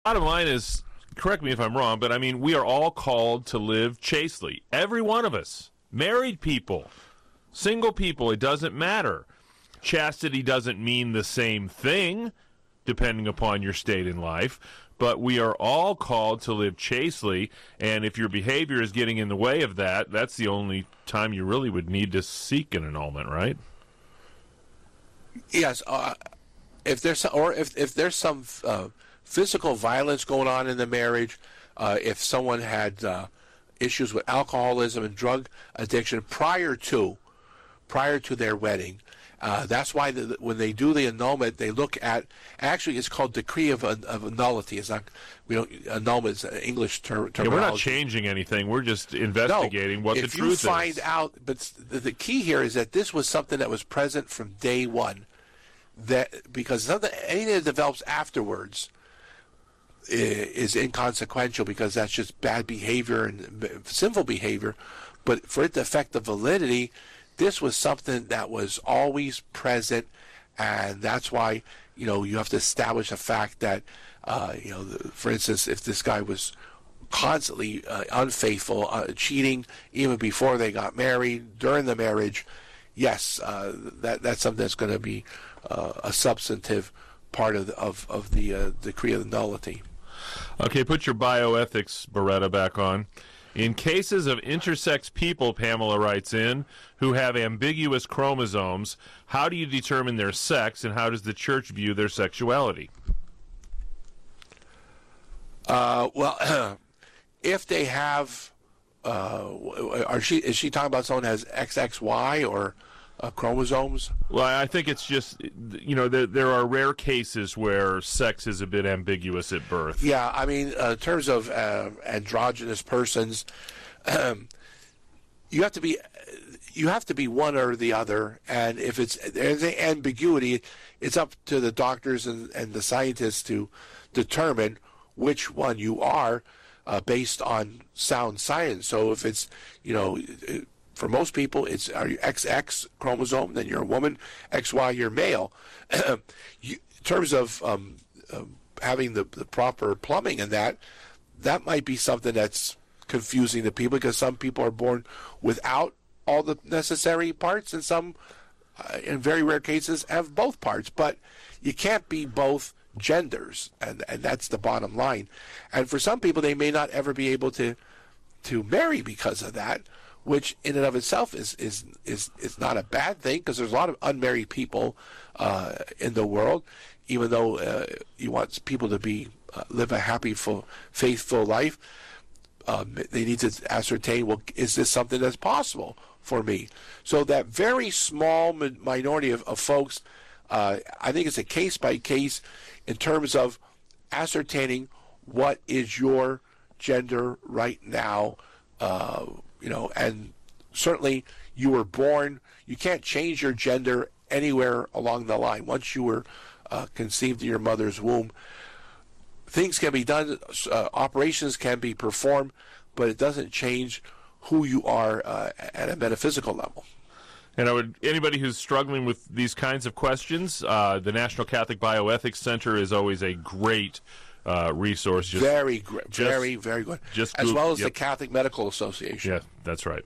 Bottom line is, correct me if I'm wrong, but I mean, we are all called to live chastely. Every one of us. Married people, single people, it doesn't matter. Chastity doesn't mean the same thing, depending upon your state in life, but we are all called to live chastely, and if your behavior is getting in the way of that, that's the only time you really would need to seek an annulment, right? Yes. If there's some physical violence going on in the marriage, if someone had issues with alcoholism and drug addiction prior to their wedding, that's why when they do the annulment, they look at, actually it's called decree of nullity. It's not, annulment is an English terminology. Yeah, we're not changing anything. We're just investigating what the truth is. If you find out, but the key here is that this was something that was present from day one. Because anything that develops afterwards is inconsequential, because that's just bad behavior and sinful behavior. But for it to affect the validity, this was something that was always present, and that's why you have to establish a fact that for instance, if this guy was constantly unfaithful, cheating even before they got married, during the marriage, yes, that's something that's going to be a substantive part of the decree of nullity. Okay, put your bioethics Beretta back on. In cases of intersex people, Pamela writes in, who have ambiguous chromosomes, how do you determine their sex, and how does the church view their sexuality? Well, if they have, is she talking about someone who has XXY or chromosomes? Well, I think it's just, there are rare cases where sex is a bit ambiguous at birth. Yeah, I mean, in terms of androgynous persons, you have to be one or the other, and if there's an ambiguity, it's up to the doctors and the scientists to determine which one you are based on sound science. So if it's, for most people, are you XX chromosome, then you're a woman, XY, you're male. In terms of having the proper plumbing and that might be something that's confusing to people, because some people are born without all the necessary parts, and some, in very rare cases, have both parts. But you can't be both genders, and that's the bottom line. And for some people, they may not ever be able to marry because of that, which in and of itself is not a bad thing, because there's a lot of unmarried people in the world. Even though you want people to live a happy, faithful life, they need to ascertain, well, is this something that's possible for me? So that very small minority of folks, I think it's a case by case in terms of ascertaining what is your gender right now. And certainly you were born, you can't change your gender anywhere along the line. Once you were conceived in your mother's womb, things can be done, operations can be performed, but it doesn't change who you are at a metaphysical level. And anybody who's struggling with these kinds of questions, the National Catholic Bioethics Center is always a great resource. Very good. As well as the Catholic Medical Association. Yeah, that's right.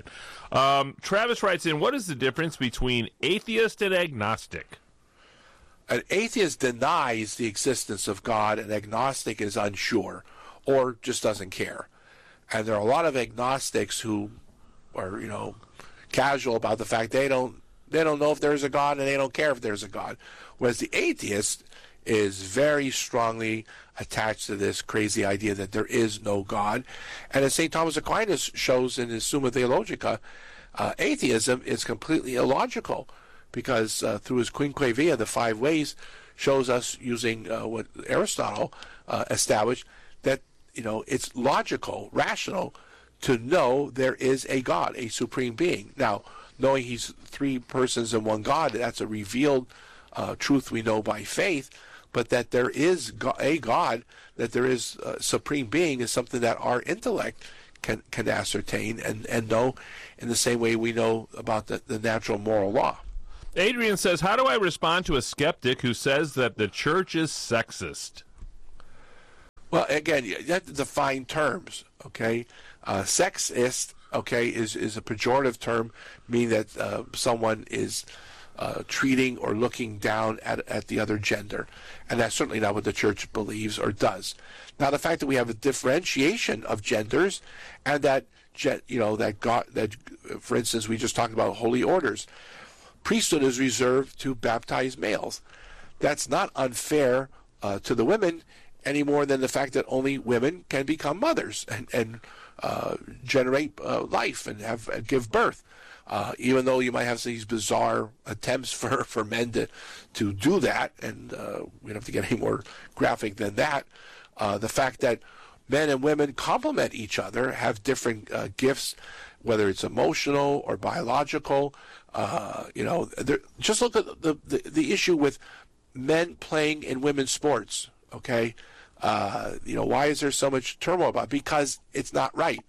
Travis writes in, what is the difference between atheist and agnostic? An atheist denies the existence of God, and agnostic is unsure or just doesn't care. And there are a lot of agnostics who are, casual about the fact they don't know if there's a God, and they don't care if there's a God. Whereas the atheist is very strongly attached to this crazy idea that there is no God. And as St. Thomas Aquinas shows in his Summa Theologica, atheism is completely illogical, because through his Quinque Via, the five ways, shows us, using what Aristotle established, that it's logical, rational, to know there is a God, a supreme being. Now, knowing he's three persons in one God, that's a revealed truth we know by faith, but that there is a God, that there is a supreme being, is something that our intellect can ascertain and know, in the same way we know about the natural moral law. Adrian says, how do I respond to a skeptic who says that the church is sexist? Well, again, you have to define terms, okay? Sexist, okay, is a pejorative term, meaning that someone is treating or looking down at the other gender. And that's certainly not what the church believes or does. Now, the fact that we have a differentiation of genders and that, for instance, we just talked about holy orders. Priesthood is reserved to baptized males. That's not unfair to the women any more than the fact that only women can become mothers and generate life and give birth. Even though you might have these bizarre attempts for men to do that, and we don't have to get any more graphic than that, the fact that men and women complement each other, have different gifts, whether it's emotional or biological. Just look at the issue with men playing in women's sports, okay? Why is there so much turmoil about it? Because it's not right.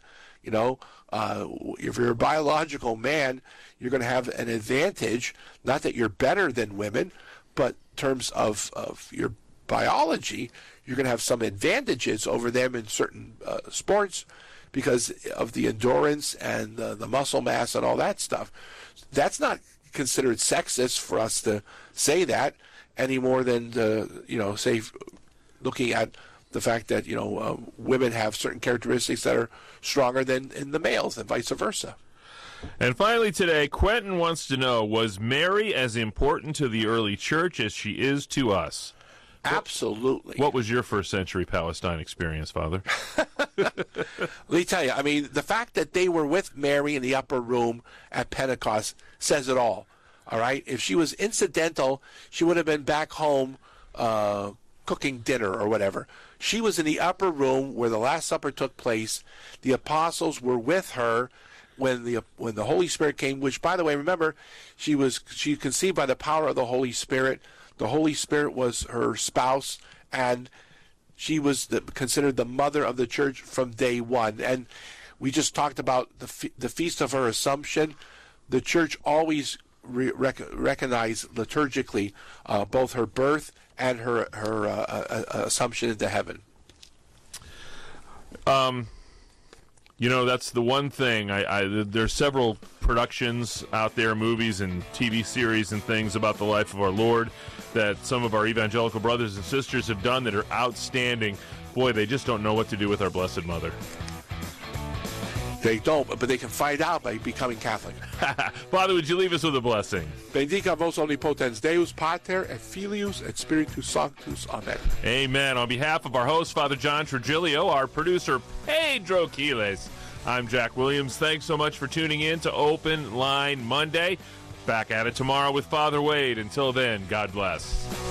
If you're a biological man, you're going to have an advantage, not that you're better than women, but in terms of your biology, you're going to have some advantages over them in certain sports because of the endurance and the muscle mass and all that stuff. That's not considered sexist for us to say that any more than say looking at the fact that women have certain characteristics that are stronger than in the males and vice versa. And finally today, Quentin wants to know, was Mary as important to the early church as she is to us? Absolutely. What was your first century Palestine experience, Father? Let me tell you, the fact that they were with Mary in the upper room at Pentecost says it all. All right? If she was incidental, she would have been back home cooking dinner or whatever. She was in the upper room where the Last Supper took place. The apostles were with her when the Holy Spirit came, which, by the way, remember, she conceived by the power of the Holy Spirit. The Holy Spirit was her spouse, and she was considered the mother of the church from day one. And we just talked about the Feast of her Assumption. The church always recognized liturgically both her birth and her assumption into heaven. That's the one thing. There's several productions out there, movies and TV series and things about the life of our Lord that some of our evangelical brothers and sisters have done that are outstanding. Boy, they just don't know what to do with our Blessed Mother. They don't, but they can find out by becoming Catholic. Father, would you leave us with a blessing? Bendica vos omnipotens Deus, Pater, et Filius, et Spiritus Sanctus. Amen. Amen. On behalf of our host, Father John Trigilio, our producer, Pedro Quiles, I'm Jack Williams. Thanks so much for tuning in to Open Line Monday. Back at it tomorrow with Father Wade. Until then, God bless.